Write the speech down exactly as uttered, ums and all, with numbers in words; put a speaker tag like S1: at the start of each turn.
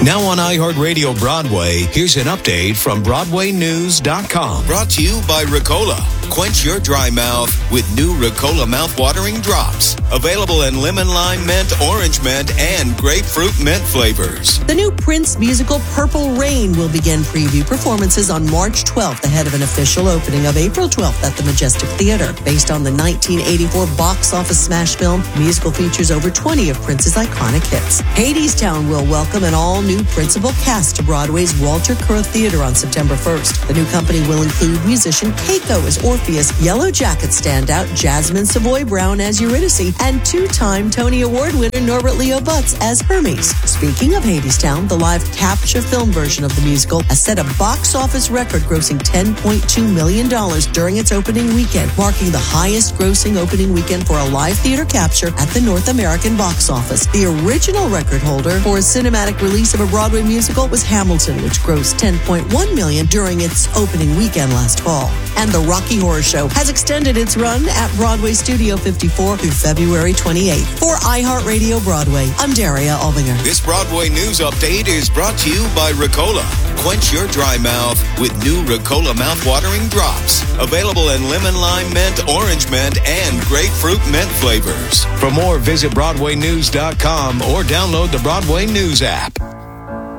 S1: Now on iHeartRadio Broadway, here's an update from Broadway News dot com.
S2: Brought to you by Ricola. Quench your dry mouth with new Ricola mouthwatering drops. Available in lemon, lime, mint, orange mint, and grapefruit mint flavors.
S3: The new Prince musical Purple Rain will begin preview performances on March twelfth ahead of an official opening of April twelfth at the Majestic Theater. Based on the nineteen eighty-four box office smash film, the musical features over twenty of Prince's iconic hits. Hadestown will welcome an all-new principal cast to Broadway's Walter Kerr Theater on September first. The new company will include musician Keiko as Orpheus, Yellow Jacket standout Jasmine Savoy Brown as Eurydice, and two-time Tony Award winner Norbert Leo Butz as Hermes. Speaking of Hadestown, the live capture film version of the musical has set a box office record grossing ten point two million dollars during its opening weekend, marking the highest grossing opening weekend for a live theater capture at the North American box office. The original record holder for a cinematic release of a Broadway musical was Hamilton, which grossed ten point one million dollars during its opening weekend last fall. And the Rocky Horror Show has extended its run at Broadway Studio fifty-four through February twenty-eighth. For iHeartRadio Broadway, I'm Daria Albinger.
S2: This Broadway news update is brought to you by Ricola. Quench your dry mouth with new Ricola mouthwatering drops. Available in lemon, lime, mint, orange mint, and grapefruit mint flavors.
S1: For more, visit Broadway News dot com or download the Broadway News app.